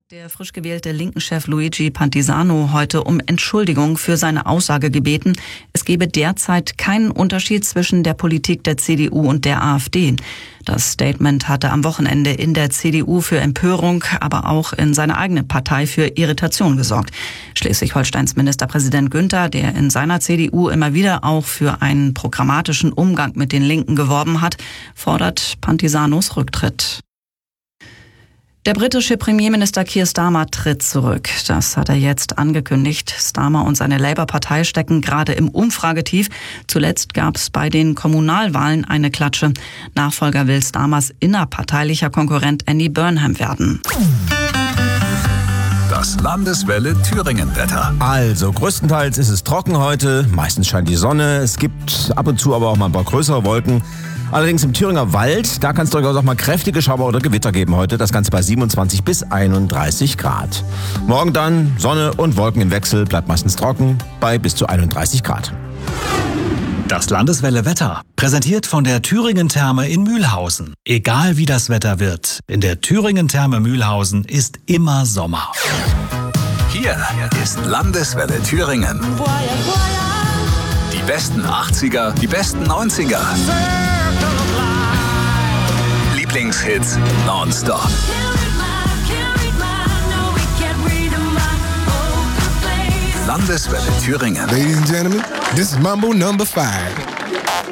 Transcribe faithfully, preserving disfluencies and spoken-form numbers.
Der frisch gewählte Linken-Chef Luigi Pantisano heute um Entschuldigung für seine Aussage gebeten, es gebe derzeit keinen Unterschied zwischen der Politik der C D U und der AfD. Das Statement hatte am Wochenende in der C D U für Empörung, aber auch in seiner eigenen Partei für Irritation gesorgt. Schleswig-Holsteins Ministerpräsident Günther, der in seiner C D U immer wieder auch für einen programmatischen Umgang mit den Linken geworben hat, fordert Pantisanos Rücktritt. Der britische Premierminister Keir Starmer tritt zurück. Das hat er jetzt angekündigt. Starmer und seine Labour-Partei stecken gerade im Umfragetief. Zuletzt gab es bei den Kommunalwahlen eine Klatsche. Nachfolger will Starmers innerparteilicher Konkurrent Andy Burnham werden. Das Landeswelle Thüringen-Wetter. Also, größtenteils ist es trocken heute. Meistens scheint die Sonne. Es gibt ab und zu aber auch mal ein paar größere Wolken. Allerdings im Thüringer Wald, da kann es durchaus auch mal kräftige Schauer oder Gewitter geben heute. Das Ganze bei siebenundzwanzig bis einunddreißig Grad. Morgen dann Sonne und Wolken im Wechsel, bleibt meistens trocken bei bis zu einunddreißig Grad. Das Landeswelle Wetter, präsentiert von der Thüringen Therme in Mühlhausen. Egal wie das Wetter wird, in der Thüringen Therme Mühlhausen ist immer Sommer. Hier ist Landeswelle Thüringen. Die besten achtziger, die besten neunziger. Lieblingshits nonstop. Landeswelle Thüringen. Ladies and gentlemen, this is Mambo number five.